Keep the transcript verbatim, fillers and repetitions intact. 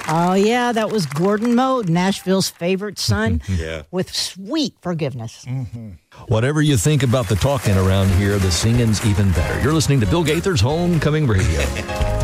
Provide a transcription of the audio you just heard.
Oh, yeah, that was Gordon Moe, Nashville's favorite son, yeah. with sweet forgiveness. Mm-hmm. Whatever you think about the talking around here, the singing's even better. You're listening to Bill Gaither's Homecoming Radio.